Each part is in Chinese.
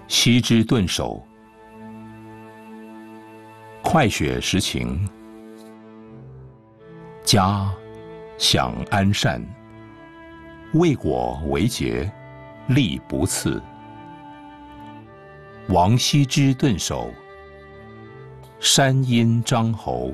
西之顿首，快雪时晴，家享安善，未果为节，力不次。王羲之顿首，山阴张侯。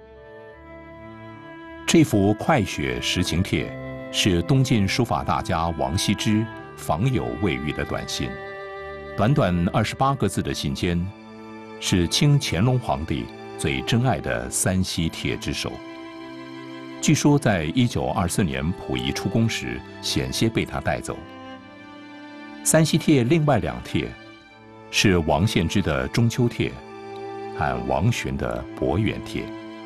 这幅《快雪时晴帖》是东晋书法大家王羲之访友未遇的短信，短短28个字的信笺，是清乾隆皇帝最珍爱的三溪帖之首。据说在1924年溥仪出宫时，险些被他带走。三溪帖另外2帖是王献之的中秋帖和王洵的伯远帖。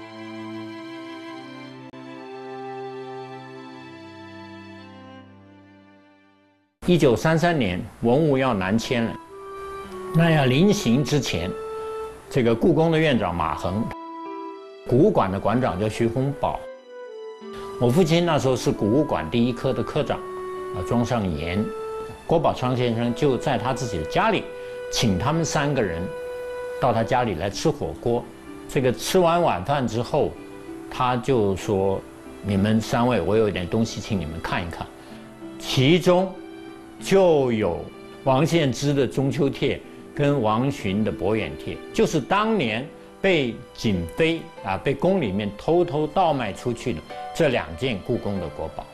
1933年，文物要南迁了，那要临行之前，这个故宫的院长马衡，古物馆的馆长叫徐洪宝，我父亲那时候是古物馆第1科的科长，庄上言，郭宝昌先生就在他自己的家里，请他们3个人到他家里来吃火锅。这个吃完晚饭之后，他就说：“你们3位，我有一点东西，请你们看一看。”其中就有王献之的中秋帖跟王洵的伯远帖，就是当年被瑾妃被宫里面偷偷盗卖出去的这2件故宫的国宝。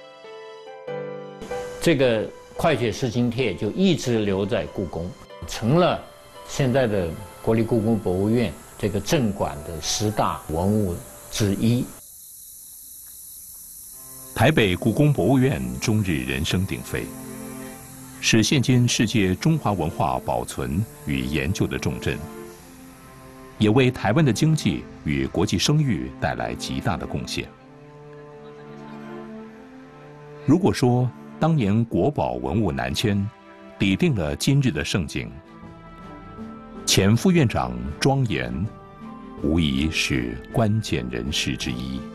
这个《快雪时晴帖》就一直留在故宫，成了现在的国立故宫博物院这个镇馆的10大文物之一。 台北故宫博物院终日人声鼎沸，是现今世界中华文化保存与研究的重镇，也为台湾的经济与国际声誉带来极大的贡献。如果说当年国宝文物南迁，抵定了今日的盛景，前副院长庄严无疑是关键人士之一。